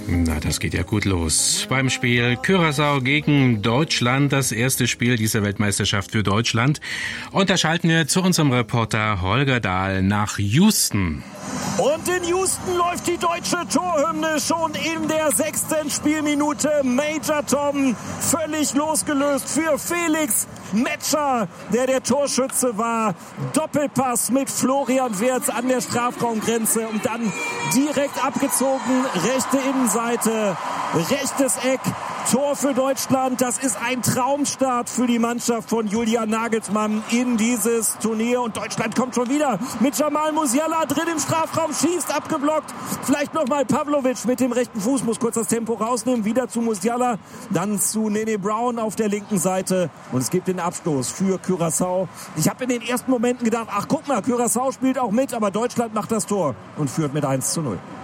Na, das geht ja gut los. Beim Spiel Curaçao gegen Deutschland, das erste Spiel dieser Weltmeisterschaft für Deutschland. Und da schalten wir zu unserem Reporter Holger Dahl nach Houston. Und in Houston läuft die deutsche Torhymne schon in der 6. Spielminute. Major Tom völlig losgelöst für Felix Metscher, der Torschütze war. Doppelpass mit Florian Wirtz an der Strafraumgrenze und dann direkt abgezogen. Rechte Innenseite, rechtes Eck. Tor für Deutschland. Das ist ein Traumstart für die Mannschaft von Julian Nagelsmann in dieses Turnier. Und Deutschland kommt schon wieder mit Jamal Musiala drin im Strafraum, schießt, abgeblockt. Vielleicht nochmal Pavlovic mit dem rechten Fuß, muss kurz das Tempo rausnehmen. Wieder zu Musiala, dann zu Nene Brown auf der linken Seite. Und es gibt den Abstoß für Curaçao. Ich habe in den ersten Momenten gedacht, ach guck mal, Curaçao spielt auch mit, aber Deutschland macht das Tor und führt mit 1:0.